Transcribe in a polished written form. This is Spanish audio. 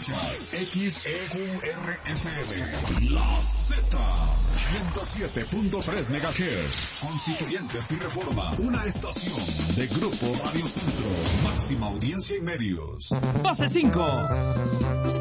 Escuchas XEQRFM, La Z, 107.3 MHz, Constituyentes y Reforma, una estación de Grupo Radio Centro, máxima audiencia y medios. Fase 5.